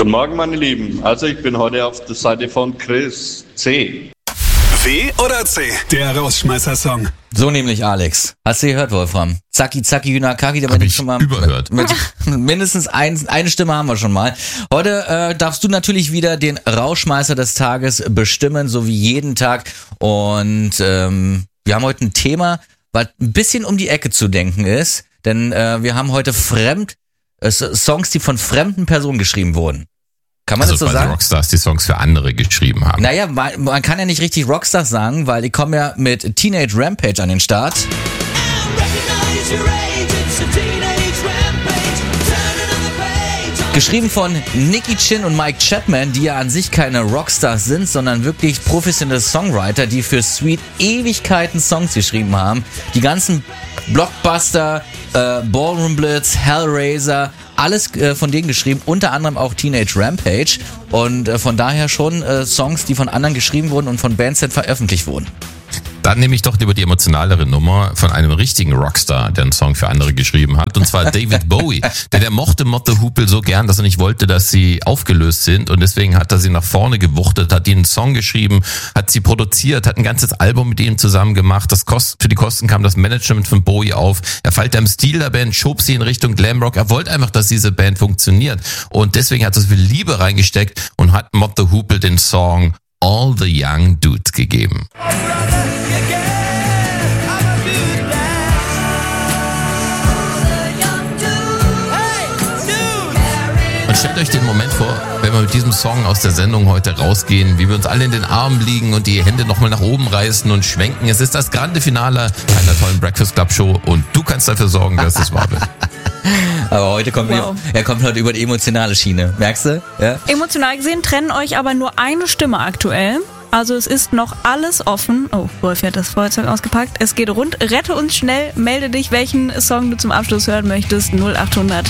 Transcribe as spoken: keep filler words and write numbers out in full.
Guten Morgen, meine Lieben. Also ich bin heute auf der Seite von Chris C. W oder C? Der Rausschmeißer-Song. So nämlich, Alex. Hast du gehört, Wolfram? Zacki, zacki, Hühnerkaki, da bin ich schon mal überhört. Mit, mit mindestens ein, eine Stimme haben wir schon mal. Heute äh, darfst du natürlich wieder den Rauschmeißer des Tages bestimmen, so wie jeden Tag. Und ähm, wir haben heute ein Thema, was ein bisschen um die Ecke zu denken ist. Denn äh, wir haben heute fremd äh, Songs, die von fremden Personen geschrieben wurden. Kann man Also das so quasi sagen? Rockstars, die Songs für andere geschrieben haben. Naja, man, man kann ja nicht richtig Rockstars sagen, weil die kommen ja mit Teenage Rampage an den Start. Geschrieben von Nicky Chin und Mike Chapman, die ja an sich keine Rockstars sind, sondern wirklich professionelle Songwriter, die für Sweet Ewigkeiten Songs geschrieben haben. Die ganzen Blockbuster, äh, Ballroom Blitz, Hellraiser, alles äh, von denen geschrieben, unter anderem auch Teenage Rampage. Und äh, von daher schon äh, Songs, die von anderen geschrieben wurden und von Bands dann veröffentlicht wurden. Dann nehme ich doch lieber die emotionalere Nummer von einem richtigen Rockstar, der einen Song für andere geschrieben hat, und zwar David Bowie. Denn der mochte Mott the Hoople so gern, dass er nicht wollte, dass sie aufgelöst sind, und deswegen hat er sie nach vorne gewuchtet, hat ihnen einen Song geschrieben, hat sie produziert, hat ein ganzes Album mit ihnen zusammen gemacht. Das Kost, für die Kosten kam das Management von Bowie auf. Er feilte am Stil der Band, schob sie in Richtung Glamrock. Er wollte einfach, dass diese Band funktioniert, und deswegen hat er so viel Liebe reingesteckt und hat Mott the Hoople den Song All the Young Dudes gegeben. Und stellt euch den Moment vor, wenn wir mit diesem Song aus der Sendung heute rausgehen, wie wir uns alle in den Armen liegen und die Hände nochmal nach oben reißen und schwenken. Es ist das grande Finale einer tollen Breakfast Club Show, und du kannst dafür sorgen, dass es wahr wird. Aber heute kommt Wow. er, er kommt heute über die emotionale Schiene. Merkst du? Ja? Emotional gesehen trennen euch aber nur eine Stimme aktuell. Also es ist noch alles offen. Oh, Wolf hat das Feuerzeug ausgepackt. Es geht rund. Rette uns schnell. Melde dich, welchen Song du zum Abschluss hören möchtest. null acht hundert